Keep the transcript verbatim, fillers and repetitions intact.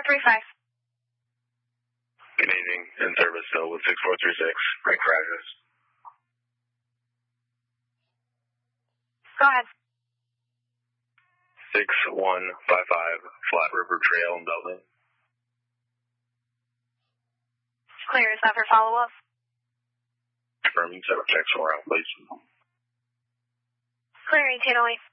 three five. Good evening. In service still with six four three six. Break for address. Go ahead. six one five five Flat River Trail in Belton. Clear. Is that for follow-up? Confirming. Set up checks around, please. Clear, eighteen oh eight.